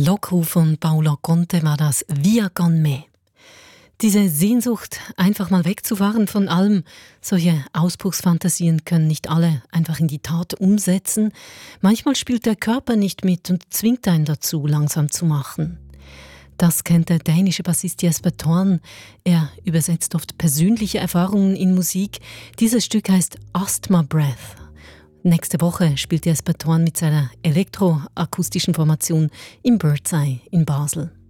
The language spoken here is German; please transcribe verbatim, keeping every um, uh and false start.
Lockruf von Paula Conte war das Via con me. Diese Sehnsucht, einfach mal wegzufahren von allem, solche Ausbruchsfantasien können nicht alle einfach in die Tat umsetzen. Manchmal spielt der Körper nicht mit und zwingt einen dazu, langsam zu machen. Das kennt der dänische Bassist Jesper Thorn. Er übersetzt oft persönliche Erfahrungen in Musik. Dieses Stück heißt Asthma Breath. Nächste Woche spielt Jesper Thorn mit seiner elektroakustischen Formation im Birdseye in Basel.